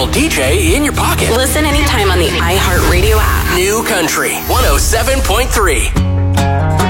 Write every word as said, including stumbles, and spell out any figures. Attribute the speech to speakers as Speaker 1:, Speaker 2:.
Speaker 1: professional D J in your pocket.
Speaker 2: Listen anytime on the iHeartRadio app.
Speaker 1: New Country one oh seven point three.